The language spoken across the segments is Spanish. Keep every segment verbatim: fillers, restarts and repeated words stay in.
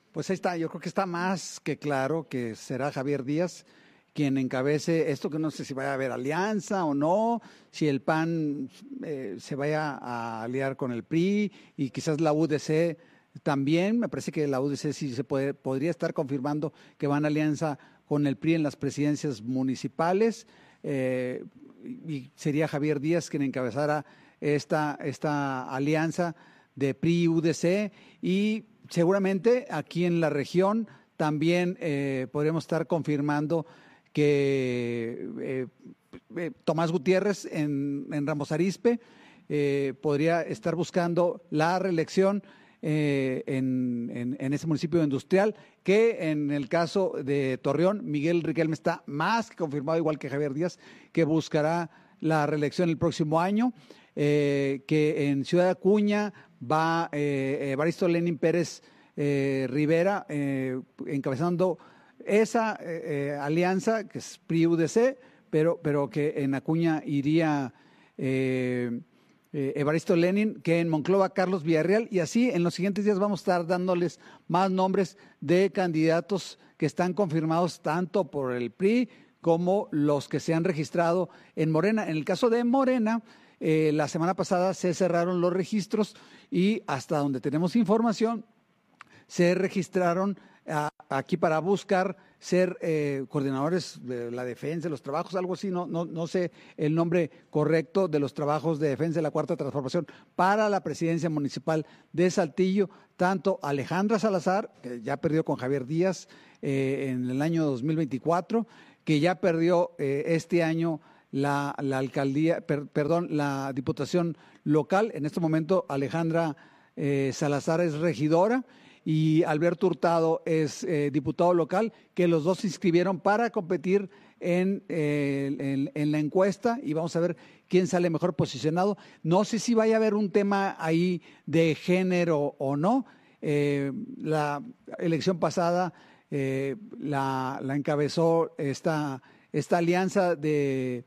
Pues ahí está, yo creo que está más que claro que será Javier Díaz quien encabece esto, que no sé si vaya a haber alianza o no, si el P A N eh, se vaya a aliar con el P R I y quizás la U D C también. Me parece que la U D C sí se puede, podría estar confirmando que van a alianza con el P R I en las presidencias municipales, eh, y sería Javier Díaz quien encabezara esta, esta alianza de P R I-U D C, y seguramente aquí en la región también eh, podríamos estar confirmando que eh, eh, Tomás Gutiérrez en, en Ramos Arizpe eh, podría estar buscando la reelección eh, en, en, en ese municipio industrial, que en el caso de Torreón, Miguel Riquelme está más que confirmado, igual que Javier Díaz, que buscará la reelección el próximo año, eh, que en Ciudad Acuña va eh, Evaristo Lenin Pérez eh, Rivera eh, encabezando esa eh, eh, alianza que es P R I-U D C, pero, pero que en Acuña iría eh, eh, Evaristo Lenin, que en Monclova Carlos Villarreal, y así en los siguientes días vamos a estar dándoles más nombres de candidatos que están confirmados tanto por el P R I como los que se han registrado en Morena. En el caso de Morena, eh, la semana pasada se cerraron los registros y hasta donde tenemos información, se registraron a, aquí para buscar ser eh, coordinadores de la defensa, de los trabajos, algo así, no, no, no sé el nombre correcto, de los trabajos de defensa de la Cuarta Transformación para la presidencia municipal de Saltillo, tanto Alejandra Salazar, que ya perdió con Javier Díaz eh, en el año dos mil veinticuatro, que ya perdió eh, este año la, la alcaldía, per, perdón, la diputación local. En este momento Alejandra eh, Salazar es regidora y Alberto Hurtado es eh, diputado local, que los dos se inscribieron para competir en, eh, en, en la encuesta, y vamos a ver quién sale mejor posicionado. No sé si vaya a haber un tema ahí de género o no. Eh, la elección pasada eh, la, la encabezó esta, esta alianza de...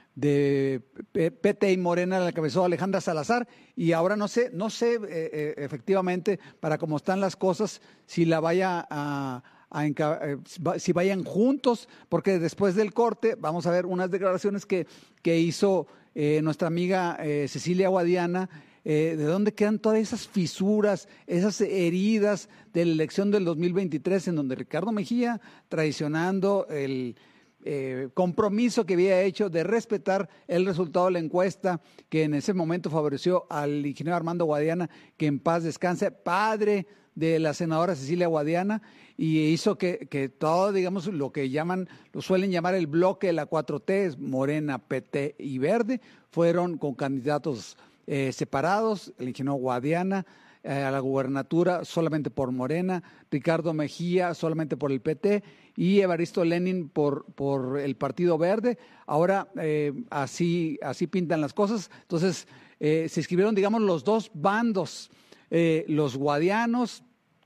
de P T y Morena, la encabezó Alejandra Salazar, y ahora no sé, no sé eh, eh, efectivamente, para cómo están las cosas, si la vaya a, a eh, si vayan juntos, porque después del corte vamos a ver unas declaraciones que, que hizo eh, nuestra amiga eh, Cecilia Guadiana, eh, de dónde quedan todas esas fisuras, esas heridas de la elección del dos mil veintitrés, en donde Ricardo Mejía, traicionando el Eh, compromiso que había hecho de respetar el resultado de la encuesta, que en ese momento favoreció al ingeniero Armando Guadiana, que en paz descanse, padre de la senadora Cecilia Guadiana, y hizo que, que todo, digamos, lo que llaman, lo suelen llamar el bloque de la cuatro T, Morena, P T y Verde, fueron con candidatos eh, separados, el ingeniero Guadiana eh, a la gubernatura solamente por Morena, Ricardo Mejía solamente por el P T, y Evaristo Lenin por, por el Partido Verde. Ahora eh, así, así pintan las cosas. Entonces eh, se inscribieron, digamos, los dos bandos, eh, los guadianos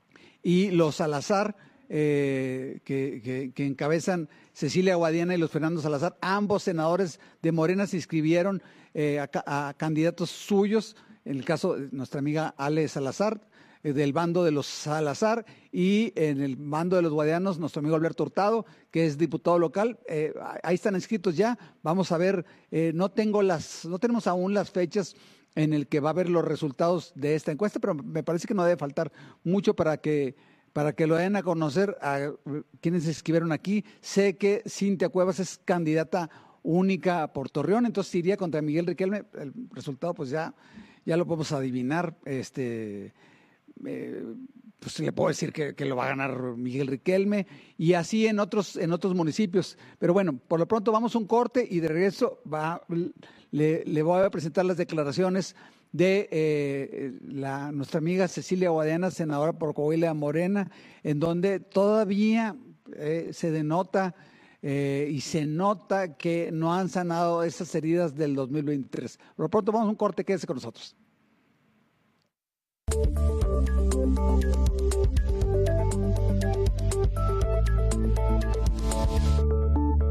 y los Salazar, eh, que, que, que encabezan Cecilia Guadiana y los Fernando Salazar. Ambos senadores de Morena se inscribieron eh, a, a candidatos suyos, en el caso de nuestra amiga Ale Salazar, del bando de los Salazar, y en el bando de los guadianos nuestro amigo Alberto Hurtado, que es diputado local. Eh, ahí están inscritos ya. Vamos a ver, eh, no tengo las, no tenemos aún las fechas en el que va a haber los resultados de esta encuesta, pero me parece que no debe faltar mucho para que para que lo den a conocer a quienes se inscribieron aquí. Sé que Cintia Cuevas es candidata única por Torreón, entonces iría contra Miguel Riquelme. El resultado pues ya, ya lo podemos adivinar. Este Eh, pues le puedo decir que, que lo va a ganar Miguel Riquelme, y así en otros en otros municipios. Pero bueno, por lo pronto vamos a un corte y de regreso va, le, le voy a presentar las declaraciones de eh, la, nuestra amiga Cecilia Guadiana, senadora por Coahuila Morena, en donde todavía eh, se denota eh, y se nota que no han sanado esas heridas del dos mil veintitrés. Por lo pronto vamos a un corte, quédese con nosotros.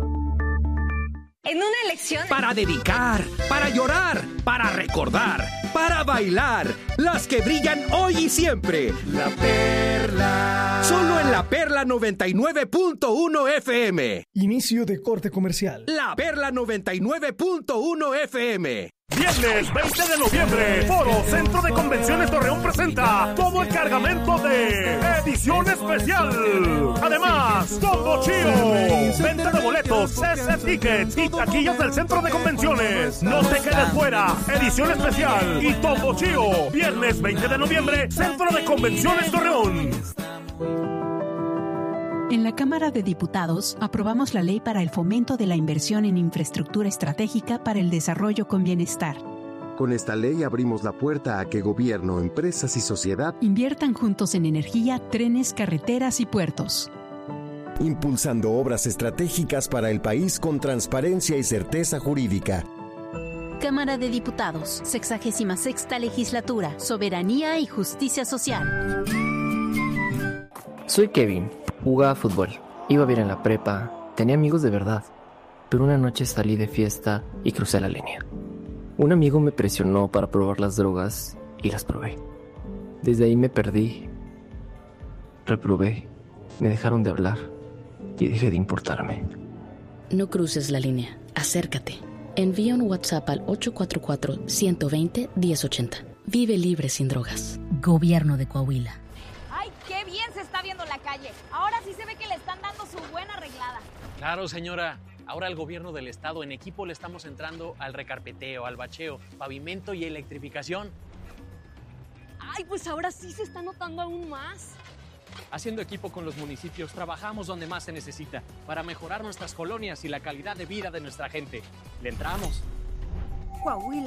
En una elección... Para dedicar, para llorar, para recordar, para bailar, las que brillan hoy y siempre. La Perla. Solo en La Perla noventa y nueve punto uno F M. Inicio de corte comercial. La Perla noventa y nueve punto uno F M. Viernes veinte de noviembre, Foro Centro de Convenciones Torreón presenta todo el cargamento de edición especial. Además, Tombo Chío, venta de boletos, C C Tickets y taquillas del Centro de Convenciones. No te quedes fuera, edición especial y Tombo Chío. Viernes veinte de noviembre, Centro de Convenciones Torreón. En la Cámara de Diputados aprobamos la ley para el fomento de la inversión en infraestructura estratégica para el desarrollo con bienestar. Con esta ley abrimos la puerta a que gobierno, empresas y sociedad inviertan juntos en energía, trenes, carreteras y puertos. Impulsando obras estratégicas para el país con transparencia y certeza jurídica. Cámara de Diputados, sexagésima sexta legislatura, soberanía y justicia social. Soy Kevin. Jugaba fútbol, iba bien en la prepa, tenía amigos de verdad, pero una noche salí de fiesta y crucé la línea. Un amigo me presionó para probar las drogas y las probé. Desde ahí me perdí, reprobé, me dejaron de hablar y dejé de importarme. No cruces la línea, acércate. Envía un WhatsApp al ocho cuatro cuatro, uno dos cero, uno cero ocho cero. Vive libre sin drogas. Gobierno de Coahuila. ¡Qué bien se está viendo la calle! Ahora sí se ve que le están dando su buena arreglada. Claro, señora. Ahora el gobierno del estado en equipo le estamos entrando al recarpeteo, al bacheo, pavimento y electrificación. Ay, pues ahora sí se está notando aún más. Haciendo equipo con los municipios, trabajamos donde más se necesita para mejorar nuestras colonias y la calidad de vida de nuestra gente. ¿Le entramos? Coahuila,